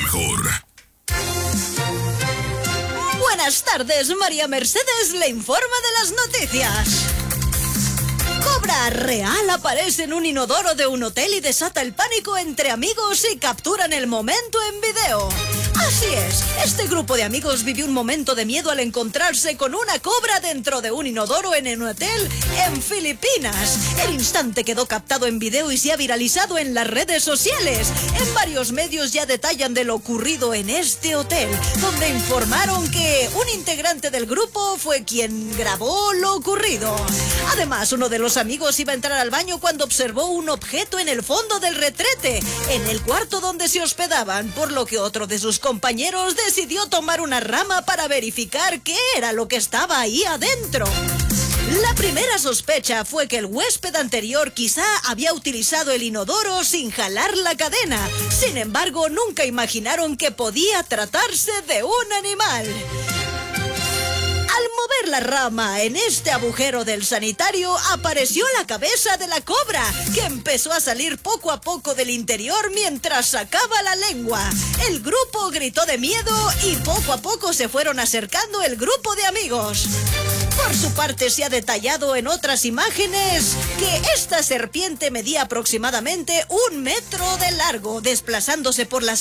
mejor. Buenas tardes, María Mercedes le informa de las noticias. Cobra real aparece en un inodoro de un hotel y desata el pánico entre amigos y capturan el momento en video. Así es, este grupo de amigos vivió un momento de miedo al encontrarse con una cobra dentro de un inodoro en un hotel en Filipinas. El instante quedó captado en video y se ha viralizado en las redes sociales. En varios medios ya detallan de lo ocurrido en este hotel, donde informaron que un integrante del grupo fue quien grabó lo ocurrido. Además, uno de los amigos iba a entrar al baño cuando observó un objeto en el fondo del retrete, en el cuarto donde se hospedaban, por lo que otro de sus compañeros decidió tomar una rama para verificar qué era lo que estaba ahí adentro. La primera sospecha fue que el huésped anterior quizá había utilizado el inodoro sin jalar la cadena. Sin embargo, nunca imaginaron que podía tratarse de un animal. Al mover la rama en este agujero del sanitario, apareció la cabeza de la cobra, que empezó a salir poco a poco del interior mientras sacaba la lengua. El grupo gritó de miedo y poco a poco se fueron acercando el grupo de amigos. Por su parte, se ha detallado en otras imágenes que esta serpiente medía aproximadamente 1 metro de largo, desplazándose por las